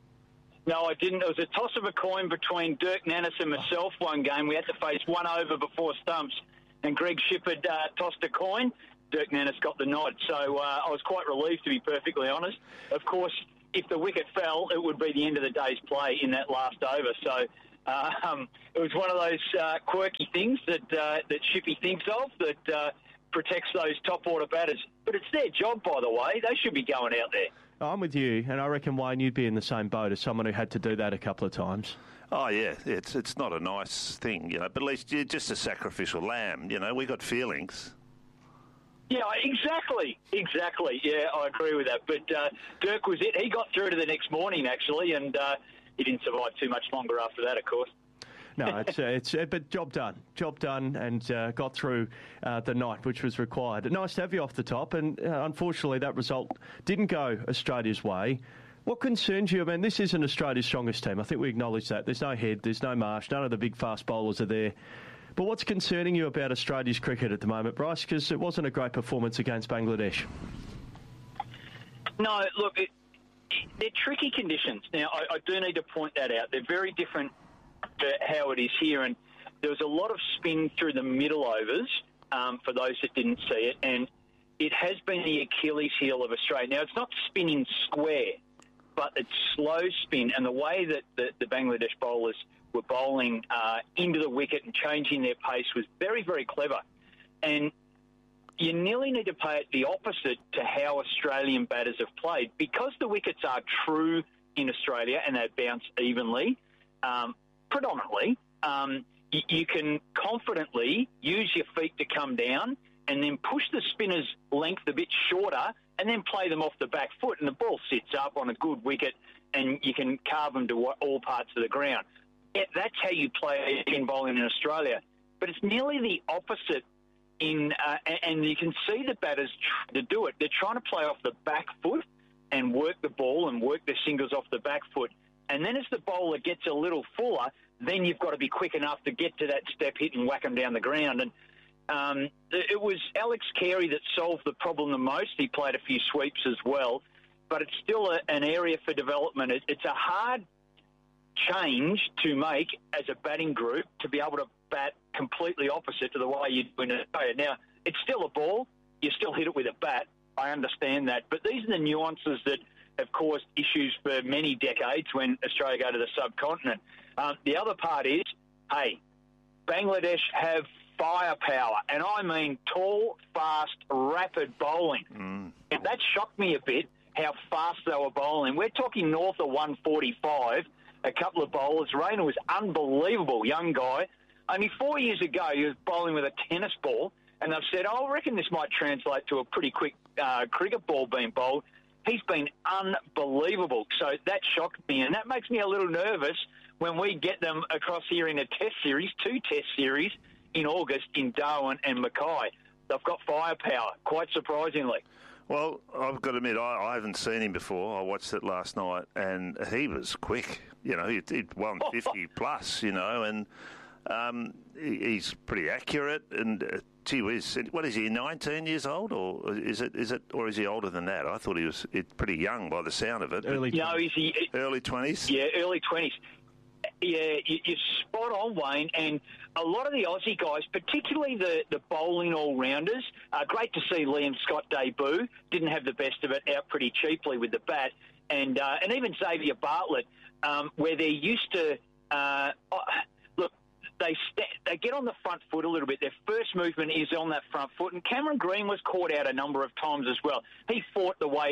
No, I didn't. It was a toss of a coin between Dirk Nannes and myself one game. We had to face one over before stumps, and Greg Shippard tossed a coin. Dirk Nannes got the nod. So I was quite relieved, to be perfectly honest. Of course, if the wicket fell, it would be the end of the day's play in that last over. So it was one of those quirky things that Shippy thinks of that protects those top order batters. But it's their job, by the way. They should be going out there.
I'm with you, and I reckon, Wayne, you'd be in the same boat as someone who had to do that a couple of times.
Oh, yeah, it's not a nice thing, you know, but at least you're just a sacrificial lamb, you know, we got feelings.
Yeah, exactly. Yeah, I agree with that. But Dirk was it. He got through to the next morning, actually, and he didn't survive too much longer after that, of course.
No, but job done, and got through the night, which was required. Nice to have you off the top, and unfortunately that result didn't go Australia's way. What concerns you? I mean, this isn't Australia's strongest team. I think we acknowledge that. There's no Head, there's no Marsh, none of the big fast bowlers are there. But what's concerning you about Australia's cricket at the moment, Bryce? Because it wasn't a great performance against Bangladesh.
No, look, they're tricky conditions. Now, I do need to point that out. They're very different to how it is here, and there was a lot of spin through the middle overs for those that didn't see it, and it has been the Achilles heel of Australia. Now, it's not spinning square, but it's slow spin, and the way that the Bangladesh bowlers were bowling into the wicket and changing their pace was very, very clever. And you nearly need to play it the opposite to how Australian batters have played. Because the wickets are true in Australia and they bounce evenly, predominantly, you can confidently use your feet to come down and then push the spinner's length a bit shorter and then play them off the back foot, and the ball sits up on a good wicket and you can carve them to all parts of the ground. That's how you play in bowling in Australia. But it's nearly the opposite and you can see the batters trying to do it. They're trying to play off the back foot and work the ball and work the singles off the back foot. And then as the bowler gets a little fuller, then you've got to be quick enough to get to that step hit and whack them down the ground. And it was Alex Carey that solved the problem the most. He played a few sweeps as well. But it's still an area for development. It's a hard change to make as a batting group to be able to bat completely opposite to the way you do in Australia. Now, it's still a ball. You still hit it with a bat. I understand that. But these are the nuances that have caused issues for many decades when Australia go to the subcontinent. The other part is, hey, Bangladesh have firepower, and I mean tall, fast, rapid bowling. And that shocked me a bit, how fast they were bowling. We're talking north of 145. A couple of bowlers. Rayner was unbelievable, young guy. Only 4 years ago, he was bowling with a tennis ball, and they've said, I reckon this might translate to a pretty quick cricket ball being bowled. He's been unbelievable. So that shocked me, and that makes me a little nervous when we get them across here in a test series, 2 test series in August in Darwin and Mackay. They've got firepower, quite surprisingly.
Well, I've got to admit, I haven't seen him before. I watched it last night, and he was quick. You know, he'd won 50 plus, you know, and He's pretty accurate, and gee whiz, what is he? 19 years old, or is he older than that? I thought he was pretty young by the sound of it.
Early
20s.
Yeah, early 20s. Yeah, you're spot on, Wayne. And a lot of the Aussie guys, particularly the bowling all-rounders, great to see Liam Scott debut. Didn't have the best of it, out pretty cheaply with the bat. And even Xavier Bartlett, where they're used to... look, they get on the front foot a little bit. Their first movement is on that front foot. And Cameron Green was caught out a number of times as well. He fought the way...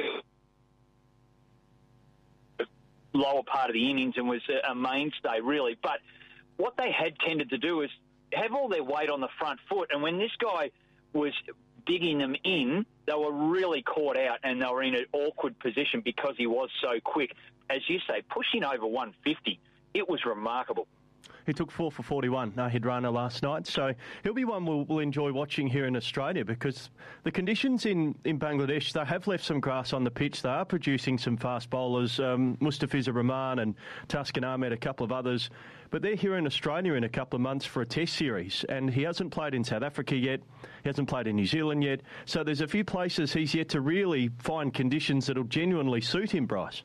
lower part of the innings and was a mainstay, really. But what they had tended to do is have all their weight on the front foot, and when this guy was digging them in, they were really caught out and they were in an awkward position because he was so quick. As you say, pushing over 150, it was remarkable.
He took 4 for 41, no-hit runner last night, so he'll be one we'll enjoy watching here in Australia because the conditions in Bangladesh, they have left some grass on the pitch. They are producing some fast bowlers, Mustafizur Rahman and Taskin Ahmed, a couple of others, but they're here in Australia in a couple of months for a test series, and he hasn't played in South Africa yet, he hasn't played in New Zealand yet, so there's a few places he's yet to really find conditions that'll genuinely suit him, Bryce.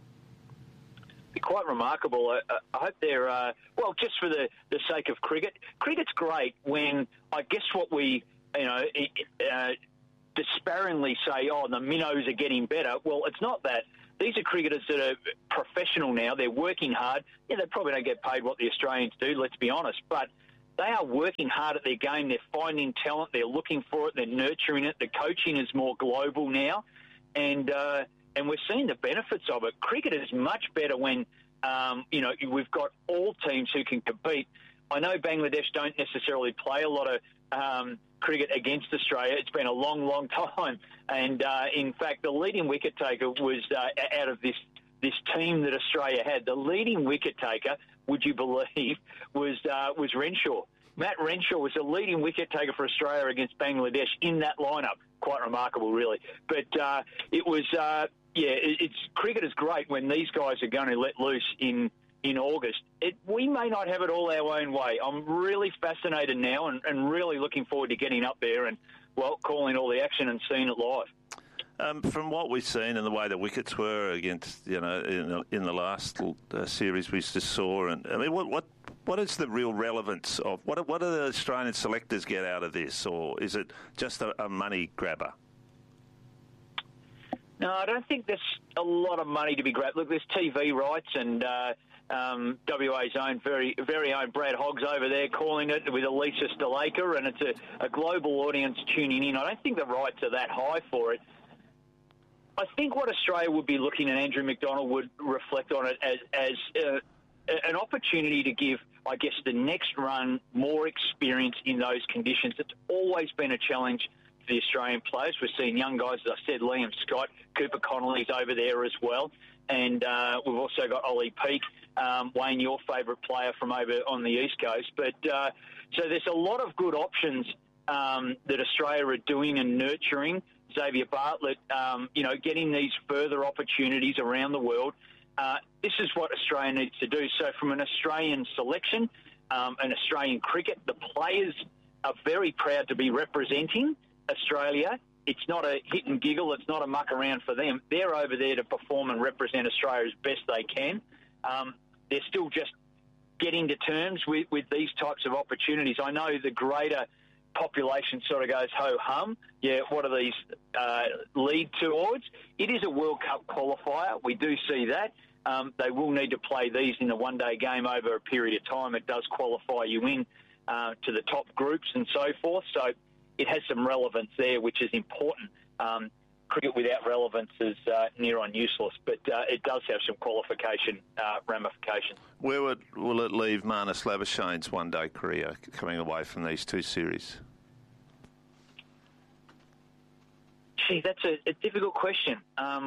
Quite remarkable. I hope they're, well, just for the sake of cricket. Cricket's great when, I guess what we, despairingly say, oh, the minnows are getting better. Well, it's not that. These are cricketers that are professional now. They're working hard. Yeah, they probably don't get paid what the Australians do, let's be honest. But they are working hard at their game. They're finding talent. They're looking for it. They're nurturing it. The coaching is more global now. And we're seeing the benefits of it. Cricket is much better when, we've got all teams who can compete. I know Bangladesh don't necessarily play a lot of cricket against Australia. It's been a long, long time. And, in fact, the leading wicket taker was out of this team that Australia had. The leading wicket taker, would you believe, was Renshaw. Matt Renshaw was the leading wicket taker for Australia against Bangladesh in that lineup. Quite remarkable, really. But it was... cricket is great when these guys are going to let loose in August. We may not have it all our own way. I'm really fascinated now and really looking forward to getting up there and, calling all the action and seeing it live.
From what we've seen and the way the wickets were against, in the last series we just saw, and I mean, what is the real relevance of what do the Australian selectors get out of this, or is it just a money grabber?
No, I don't think there's a lot of money to be grabbed. Look, there's TV rights, and WA's own very, very own Brad Hoggs over there calling it with Elisa Stalaker, and it's a global audience tuning in. I don't think the rights are that high for it. I think what Australia would be looking at, Andrew McDonald would reflect on it as an opportunity to give, I guess, the next run more experience in those conditions. It's always been a challenge for the Australian players. We're seeing young guys, as I said, Liam Scott, Cooper Connolly's over there as well. And we've also got Ollie Peake, Wayne, your favourite player from over on the East Coast. But so there's a lot of good options that Australia are doing and nurturing. Xavier Bartlett, getting these further opportunities around the world. This is what Australia needs to do. So from an Australian selection, an Australian cricket, the players are very proud to be representing Australia. It's not a hit and giggle. It's not a muck around for them. They're over there to perform and represent Australia as best they can. They're still just getting to terms with these types of opportunities. I know the greater population sort of goes ho-hum. Yeah, what do these lead towards? It is a World Cup qualifier. We do see that. They will need to play these in a one-day game over a period of time. It does qualify you in to the top groups and so forth. So it has some relevance there, which is important. Cricket without relevance is near on useless, but it does have some qualification ramifications.
Where will it leave Marnus Labuschagne's one-day career coming away from these two series?
Gee, that's a difficult question.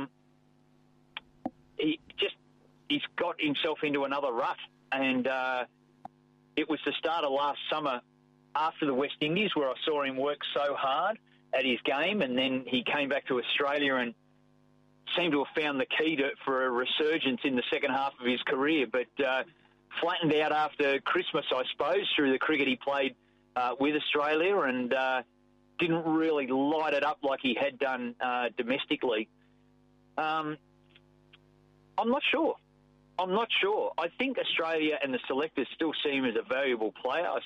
He's got himself into another rut, and it was the start of last summer after the West Indies where I saw him work so hard at his game, and then he came back to Australia and seemed to have found the key for a resurgence in the second half of his career. But flattened out after Christmas, I suppose, through the cricket he played with Australia, and didn't really light it up like he had done domestically. I'm not sure. I think Australia and the selectors still see him as a valuable player. I'm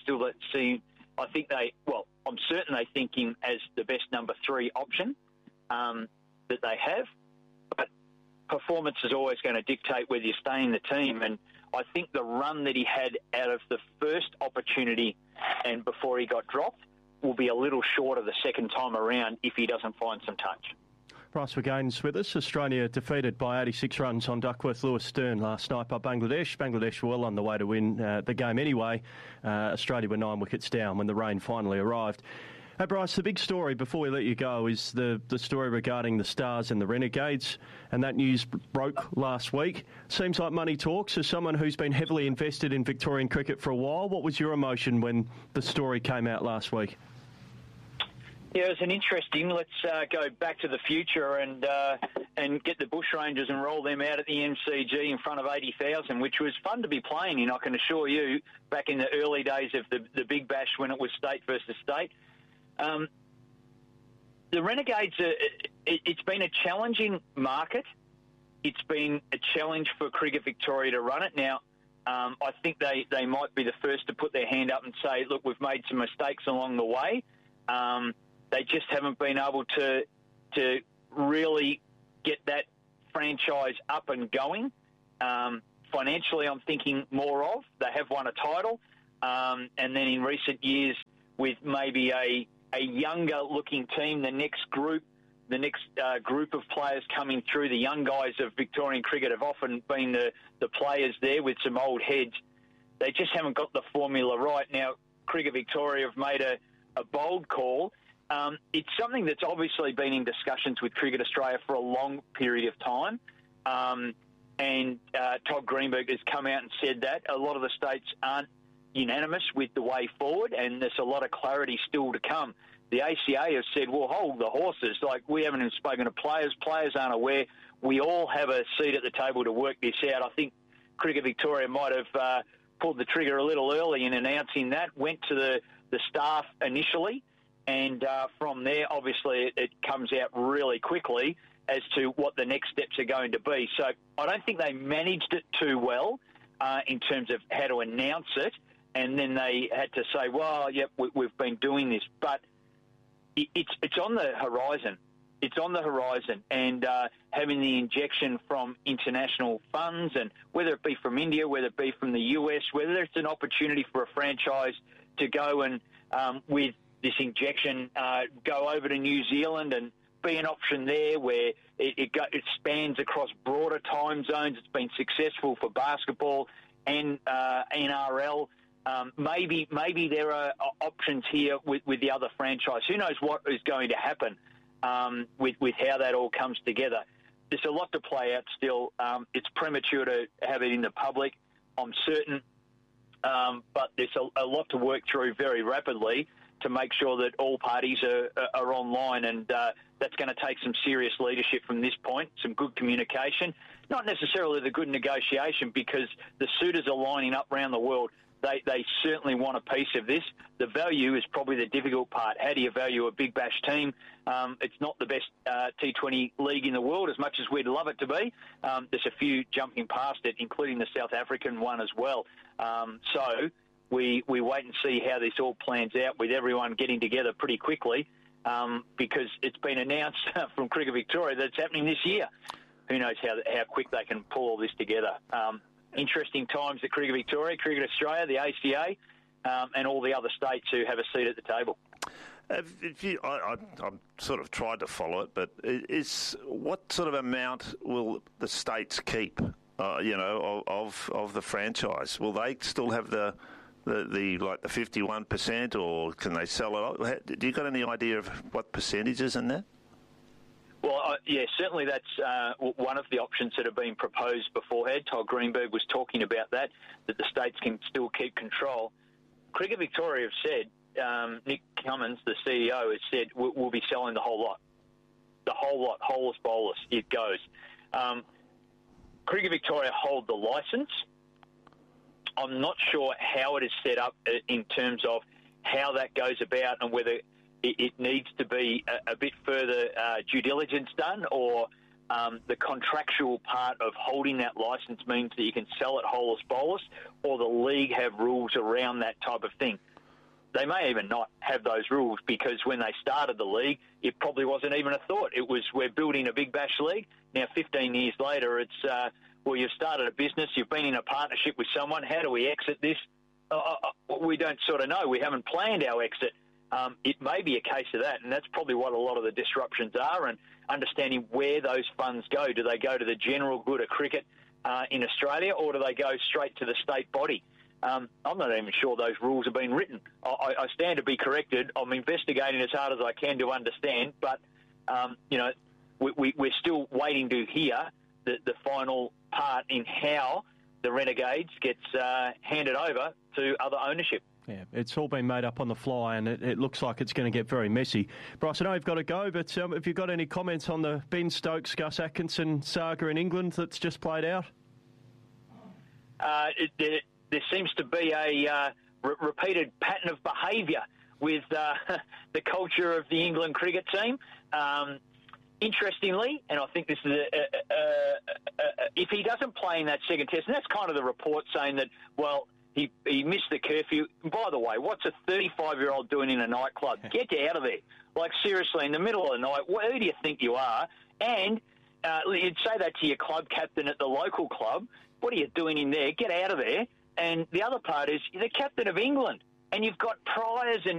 certain they think him as the best number 3 option that they have. But performance is always going to dictate whether you stay in the team. And I think the run that he had out of the first opportunity and before he got dropped will be a little short of the second time around if he doesn't find some touch.
Bryce McGain's with us. Australia defeated by 86 runs on Duckworth Lewis Stern last night by Bangladesh. Bangladesh were well on the way to win the game anyway. Australia were 9 wickets down when the rain finally arrived. Hey Bryce, the big story before we let you go is the story regarding the Stars and the Renegades, and that news broke last week. Seems like money talks. As someone who's been heavily invested in Victorian cricket for a while, what was your emotion when the story came out last week?
Yeah, it was an interesting. Let's go back to the future and get the Bushrangers and roll them out at the MCG in front of 80,000, which was fun to be playing in, I can assure you, back in the early days of the Big Bash when it was state versus state. The Renegades, it's been a challenging market. It's been a challenge for Cricket Victoria to run it. Now, I think they might be the first to put their hand up and say, look, we've made some mistakes along the way. They just haven't been able to really get that franchise up and going. Financially, I'm thinking more of. They have won a title. And then in recent years, with maybe a younger-looking team, the next group of players coming through, the young guys of Victorian cricket have often been the players there with some old heads. They just haven't got the formula right. Now, Cricket Victoria have made a bold call. It's something that's obviously been in discussions with Cricket Australia for a long period of time. And Todd Greenberg has come out and said that. A lot of the states aren't unanimous with the way forward, and there's a lot of clarity still to come. The ACA has said, well, hold the horses. Like, we haven't even spoken to players. Players aren't aware. We all have a seat at the table to work this out. I think Cricket Victoria might have pulled the trigger a little early in announcing that, went to the staff initially, and from there, obviously, it comes out really quickly as to what the next steps are going to be. So I don't think they managed it too well in terms of how to announce it, and then they had to say, well, yep, we've been doing this. But it's on the horizon. It's on the horizon, and having the injection from international funds, and whether it be from India, whether it be from the US, whether it's an opportunity for a franchise to go and, with this injection, go over to New Zealand and be an option there where it spans across broader time zones. It's been successful for basketball and NRL. Maybe there are options here with the other franchise. Who knows what is going to happen with how that all comes together. There's a lot to play out still. It's premature to have it in the public, I'm certain, but there's a lot to work through very rapidly to make sure that all parties are online, and that's going to take some serious leadership from this point, some good communication, not necessarily the good negotiation, because the suitors are lining up around the world. They certainly want a piece of this. The value is probably the difficult part. How do you value a Big Bash team? It's not the best T20 league in the world, as much as we'd love it to be. There's a few jumping past it, including the South African one as well. So we wait and see how this all plans out, with everyone getting together pretty quickly, because it's been announced from Cricket Victoria that it's happening this year. Who knows how quick they can pull all this together. Interesting times at Cricket Victoria, Cricket Australia, the ACA, and all the other states who have a seat at the table.
I'm sort of tried to follow it, but what sort of amount will the states keep? Of the franchise? Will they still have the 51%, or can they sell it? Do you got any idea of what percentages in there?
Well, yeah, certainly that's one of the options that have been proposed beforehand. Todd Greenberg was talking about that the states can still keep control. Cricket Victoria have said, Nick Cummins, the CEO, has said, we'll be selling the whole lot. The whole lot, holus bolus, it goes. Cricket Victoria hold the licence. I'm not sure how it is set up in terms of how that goes about and whether it needs to be a bit further due diligence done, or the contractual part of holding that licence means that you can sell it whole as bolus, or the league have rules around that type of thing. They may even not have those rules, because when they started the league, it probably wasn't even a thought. It was, we're building a Big Bash league. Now, 15 years later, it's, well, you've started a business, you've been in a partnership with someone, how do we exit this? We don't sort of know. We haven't planned our exit. It may be a case of that, and that's probably what a lot of the disruptions are, and understanding where those funds go. Do they go to the general good of cricket in Australia, or do they go straight to the state body? I'm not even sure those rules have been written. I stand to be corrected. I'm investigating as hard as I can to understand, but, you know, we're still waiting to hear the final part in how the Renegades gets handed over to other ownership.
Yeah, it's all been made up on the fly, and it looks like it's going to get very messy. Bryce, I know you've got to go, but have you got any comments on the Ben Stokes, Gus Atkinson saga in England that's just played out?
There seems to be a repeated pattern of behaviour with the culture of the England cricket team. Interestingly, and I think this is if he doesn't play in that second test, and that's kind of the report saying that, well, he missed the curfew. By the way, what's a 35-year-old doing in a nightclub? Get out of there. Like, seriously, in the middle of the night, who do you think you are? And you'd say that to your club captain at the local club. What are you doing in there? Get out of there. And the other part is, you're the captain of England, and you've got priors and